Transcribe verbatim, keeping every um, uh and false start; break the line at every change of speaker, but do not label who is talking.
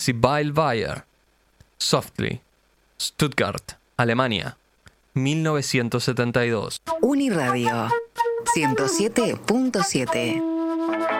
Sie Weyer, Softly, Stuttgart, Alemania, mil novecientos setenta y dos.
Uniradio ciento siete punto siete.